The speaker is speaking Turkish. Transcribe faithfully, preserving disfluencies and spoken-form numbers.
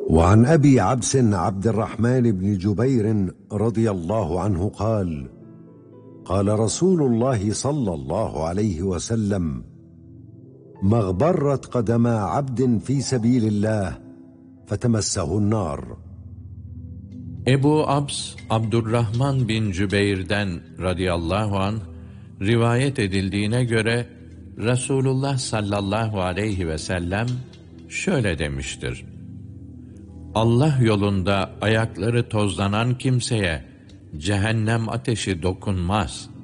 وعن أبي عبس عبد الرحمن بن جبير رضي الله عنه قال قال رسول الله صلى الله عليه وسلم ما اغبرت قدما عبد في سبيل الله فتمسه النار. Ebu Abs, Abdurrahman bin Cübeyr'den radıyallahu anh, rivayet edildiğine göre, Resulullah sallallahu aleyhi ve sellem şöyle demiştir: Allah yolunda ayakları tozlanan kimseye cehennem ateşi dokunmaz.